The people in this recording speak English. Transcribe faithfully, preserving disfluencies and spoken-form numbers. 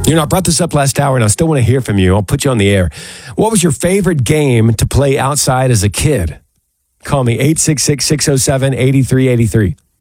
You know, I brought this up last hour, and I still want to hear from you. I'll put you on the air. What was your favorite game to play outside as a kid? Call me eight six six, six oh seven, eight three eight three.